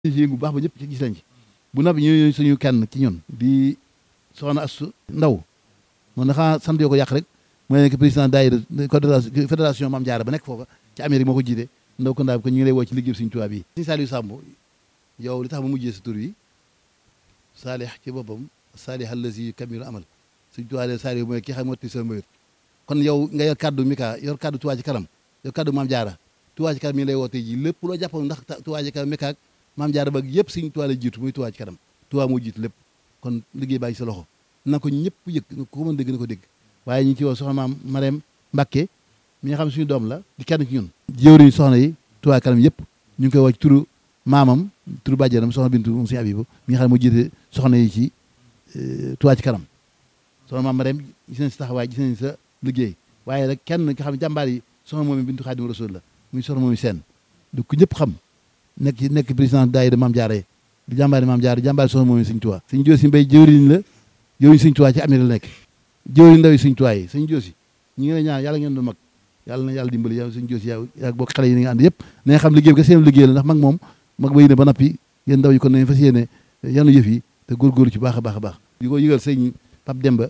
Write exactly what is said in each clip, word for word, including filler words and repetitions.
yëngu bu baax ba ñëpp ci gis nañ ci bu noppi ñu suñu kenn ci ñun di soxna Astu Ndaw moom na xanaa sant yoo ko yàq rek mooy nekk président daayira fédération Mame Diarra ba nekk foofa ci Amérique moo ko jiite ndaw ko ndaa bi ko ñu ngi lay woo ci liggéey Sëriñ Tuubaa bi Sëriñ Saliou Samb yow li tax ma mujjee sa tur yi saalih ci boppam saalih allazi kamilu amal Sëriñ Tuubaa de Saliou mooy ki xam motti sa mbayut kon yow nga yor kaddu Mika yor kaddu Touba Ca Kanam yor kaddu Mame Diarra Touba Ca Kanam mi ngi lay woo tey ji lépp loo jàppoon ndax Touba Ca Kanam Mika ak Mame Diarra ba yëpp Sëriñ Tuubaa la jiitu muy Touba Ca Kanam Touba moo jiitu lépp kon liggéey baa ngi sa loxo na ko ñëpp yëg ko mën dégg na ko dégg waaye ñu ngi ci woo soxna maam Marème Mbacké mi nga xam ne suñu doom la di kenn ci ñun jëwriñ soxna yi Touba Ca Kanam yëpp ñu ngi koy woo ci turu maamam turu bàjjenam soxna Bintu moom suñu Abibu mi nga xam ne moo jiite soxna yi ci Touba Ca Kanam soxna maam Marème gis nañ sa taxawaay gis nañ sa liggéey waaye rek kenn nga xam ne jàmbaar yi soxna moom Bintu Xaadimu Rasuul la muy soxna moom seen du ko ñëpp xam nekk ci nekk président daayira Mame Diarra yi di jàmbaari Mame Diarra di jàmbaari soxna moom Sëriñ Tuubaa Sëriñ Joosi Mbay jëwriñ la jëwriñ Sëriñ Tuubaa ci Amérique la nekk jëwriñ ndaw yi Sëriñ Tuubaa yi Sëriñ Joosi ñu ngi lay ñaan yàlla ngeen doon mag yàlla na yàlla dimbali yow Sëriñ Joosi yow yaa bokk xale yi ni nga ànd yëpp na nga xam liggéey bi ka seen liggéey la ndax mag moom mag ba yéene ba nappi yéen ndaw yi kon nañ fas yéene yanu yëf yi te góorgóorlu ci baax a baax a baax di ko yëgal sëñ Pape Demba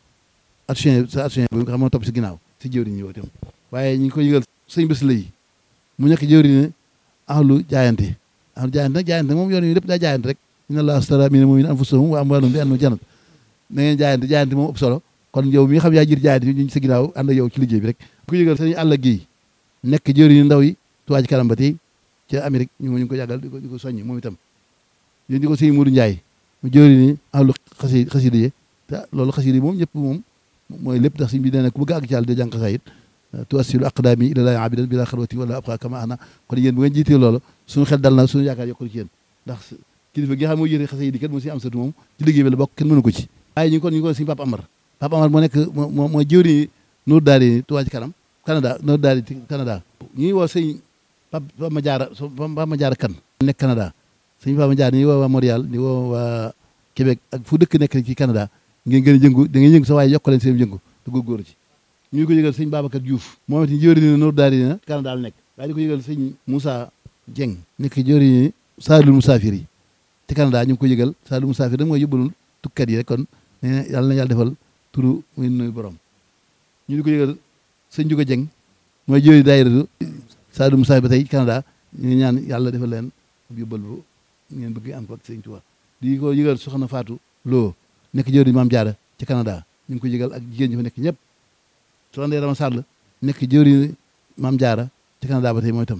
action sa action bi nga xam moo topp si ginnaaw si jëwriñ ñi woo tam waaye ñu ngi ko yëgal sëñ bés la yi mu nekk jëwriñ ahlu jaayante ahlu jaayante nag jaayante moom yoon yi lépp daa jaayante rek inna allaha astara mina mu'minina anfusahum wa amwalahum bi anna jannat na ngeen jaayante jaayante moom ëpp solo kon yow mi nga xam yaa jiit jaayante ñu sa ginnaaw ànd ak yow ci liggéey bi rek ku yëgal sëñ Alla Guèye nekk jëwriñu ndaw yi Touba Ca Kanam ba tey ca Amérique ñu ngi ko yàggal di ko di ko soññ moom itam yéen di ko sëñ Mourou Ndiaye mu jëwriñu ahlu xasi xasida yi te loolu xasida yi moom ñëpp moom mooy lépp ndax sëñ bi nee na ku bëgg àgg ci Yàlla de jàng xasaayid tuwassilu aqdaami ilallaahi abidan bila xalwati wala abqa kama ana kon yéen bu ngeen jiitee loolu suñu xel dal na suñu yaakaar yokkul ci yéen ndax kilifa gi nga xam moo yéene xasida yi kat moo si am satu moom ci liggéey bi la bokk kenn mënu ko ci waaye ñu ngi kon ñu ngi ko sëñ Papa Amar Papa Amar moo nekk moo mooy jëwriñu Nour Daari Touba Ca Kanam Canada Nour Daari Canada ñu ngi woo sëñ Papa Madiara Papa Madiara kan nekk Canada sëñ Papa Madiara ñu ngi woo waa Montréal di woo waa Québec ak fu dëkk nekk ci Canada ngeen gën a jëngu da ngeen yëngu sa waaye yokk leen seen jëngu te góorgóorlu ci ñu ngi ko yëgal sëñ Babacar Diouf moom it jëwriñu Nour Daari na Canada la nekk waaye di ko yëgal sëñ Moussa Dieng nekk jëwriñu Saalul Musaafir yi ci Canada ñu ngi ko yëgal Saalul Musaafir da mooy yóbbalul tukkat yi rek kon ne yàlla na yàlla defal turu muy nuyu borom ñu di ko yëgal sëñ Juga Dieng mooy jëwriñu daayira Saalul Musaafir ba tey Canada ñu ngi ñaan yàlla defal leen yóbbal bu ngeen bëgg am ko ak sëñ Tuubaa di ko yëgal soxna Fatou Lo nekk jëwriñu Mame Diarra ci Canada ñu ngi ko yëgal ak jigéen ñi fa nekk ñëpp soxna Ndeye Rama Sall nekk jëwriñu Mame Diarra ci Canada ba tey mooy itam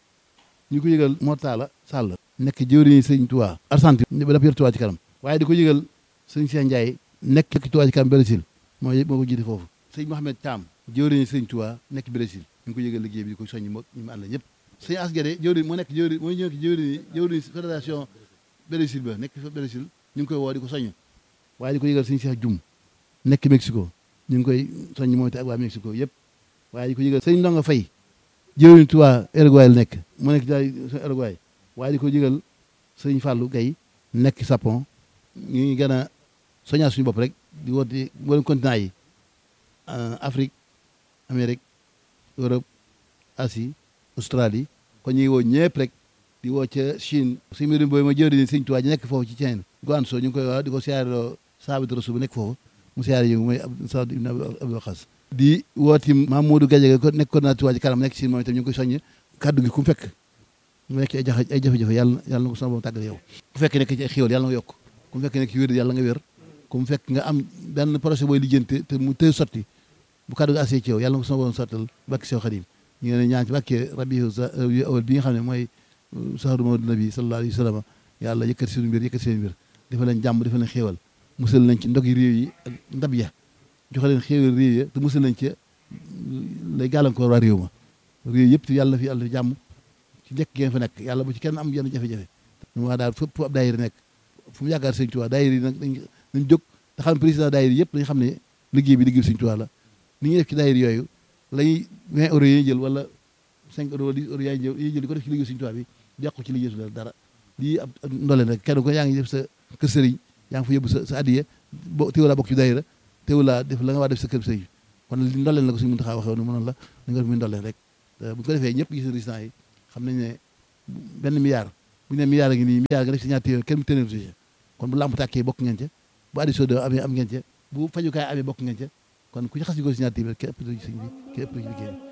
ñu ko yëgal Mortala Sall nekk jëwriñu sëñ Tuubaa Argentine ba daf yor Touba Ca Kanam waaye di ko yëgal sëñ Cheikh Ndiaye nekk Touba Ca Kanam Brésil mooy moo ko jiite foofu sëñ Mohamed Thiam jëwriñu sëñ Tuubaa nekk Brésil ñu ngi ko yëgal liggéey bi di ko soññi moo ñu mu ànd la ñëpp sëñ Asgade jëwriñ moo nekk jëwriñ mooy ñëw jëwriñu jëwriñu fédération Brésil ba nekk Brésil ñu ngi koy woo di ko soññ waaye di ko yëgal sëñ Cheikh Dioum nekk Mexico ñu ngi koy soññ moom te ak waa Mexico yëpp waaye di ko yëgal sëñ Ndonga Faye jëwriñu Touba Uruguay la nekk mu nekk daal Uruguay waaye di ko yëgal sëñ Fallou Gaye nekk Japon ñu ngi gën a soññaa suñu bopp rek di woote mboolem continent yi Afrique Amérique Europe Asie Australie kon ñu ngi woo ñëpp rek di woo ca Chine suñu mbirum boobu ma jëwriñu sëñ Touba ji nekk foofu ci Chine Guangzhou ñu ngi koy wax di ko siyaareloo Saabit Rasul bu nekk foofu mu siyaare yi mooy Saad ibn Abi Waqas di wooti Mamadou Gadiaga ko nekk coordinateur Touba Ca Kanam nekk Chine moom itam ñu ngi koy soññ kaddu gi ku mu fekk mu nekk ay jafe ay jafe-jafe yàlla yàlla na ko sama borom tàggal yow ku fekk nekk ci ay xéwal yàlla nga yokk ku mu fekk nekk ci wér yàlla nga wér ku mu fekk nga am benn projet booy lijjanti te mu tëy sotti bu kaddu gi assee ci yow yàlla na ko sama borom sottal bakki Seex Xadim ñu ngi leen ñaan ci bàkkee rabiu awal bi nga xam ne mooy sahru mawlid nabi sallallahu alayhi wa sallam yàlla yëkkati seen mbir yëkkati seen mbir dafa leen jàmm dafa leen xéewal musal nañ ci ndog yi réew yi ak ndab ya joxe leen xéewal réew ya te musal nañ ci lay gàllankoor waa réew ma réew yëpp te yàlla na fi yàlla jàmm ci nekk ngeen fa nekk yàlla bu ci kenn am yenn jafe-jafe ñu wax daal fépp fu ab daayira nekk fu mu yaakaar sëñ Tuubaa daayira yi nag dañ dañ jóg te xam ne président daayira yëpp dañ xam ne liggéey bi liggéey sëñ Tuubaa la ni ñuy def ci daayira yooyu lañuy vingt euros yi jël wala cinq euros wala dix euros yaay jël yi jël di ko def ci liggéey sëñ Tuubaa bi yàqu ci liggéey su dara lii ab ndoleen rek kenn ko yaa ngi def sa kër sëriñ yaa ngi fa yóbbu sa sa addiya bo teewulaa bokk ci daayira teewulaa def la nga waa def sa kër sëriñ kon li ndoleen la ko suñu Muntaxaa waxee woon mënoon la da nga def muy ndoleen rek bu ko defee ñëpp gis résultat yi xam nañ ne benn milliard bu ñu ne milliard ngi nii milliard nga def si ñaar téeméer kenn mu téeméer kon bu lamp tàkkee bokk ngeen ca bu addi sodo amee am ngeen ca bu fajukaay amee bokk ngeen ca kon ku ci xas ñu ko si ñaar téeméer kenn ëpp ci sëñ bi kenn ëpp ci liggéey